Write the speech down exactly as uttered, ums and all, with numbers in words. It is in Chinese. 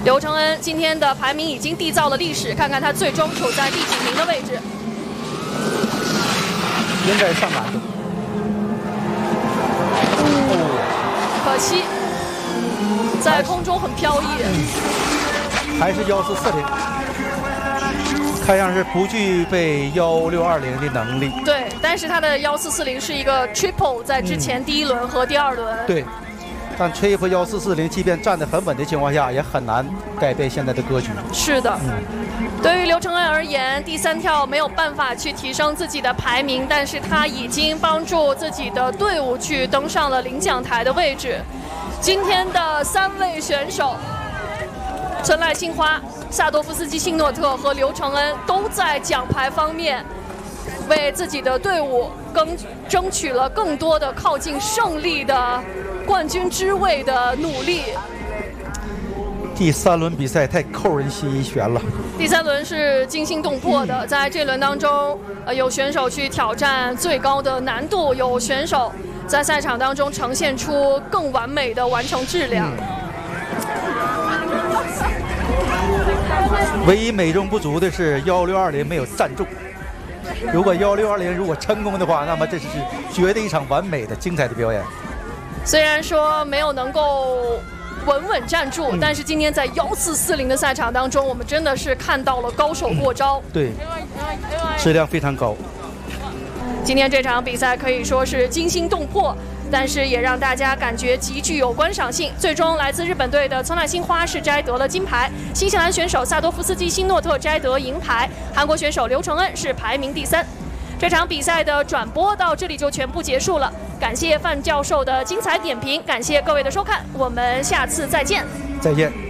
刘承恩今天的排名已经缔造了历史，看看他最终处在第几名的位置。 应该上难度。哦， 可惜在空中很飘逸。 嗯、还是幺四四零，看样是不具备幺六二零的能力。 对，但是他的幺四四零是一个 triple， 在之前第一轮和第二轮。 嗯、对。 但吹拂幺四四零，即便站得很稳的情况下，也很难改变现在的格局。 是的， 嗯、 对于刘承恩而言，第三跳没有办法去提升自己的排名，但是他已经帮助自己的队伍去登上了领奖台的位置。今天的三位选手，村濑杏花、萨多夫斯基辛诺特和刘承恩都在奖牌方面为自己的队伍更争取了更多的靠近胜利的。 冠军之位的努力。 第三轮比赛太扣人心弦了。 第三轮是惊心动魄的，在这轮当中，呃，有选手去挑战最高的难度，有选手在赛场当中呈现出更完美的完成质量。 嗯、唯一美中不足的是幺六二零没有站住。如果幺六二零如果成功的话，那么这是绝对一场完美的、精彩的表演。 虽然说没有能够稳稳站住，嗯、但是今天在幺四四零的赛场当中，我们真的是看到了高手过招， 嗯、对，质量非常高。 今天这场比赛可以说是惊心动魄，但是也让大家感觉极具有观赏性。最终，来自日本队的村濑杏花是摘得了金牌，新西兰选手萨多夫斯基辛诺特摘得银牌，韩国选手刘承恩是排名第三。 这场比赛的转播到这里就全部结束了，感谢范教授的精彩点评，感谢各位的收看，我们下次再见。 再见。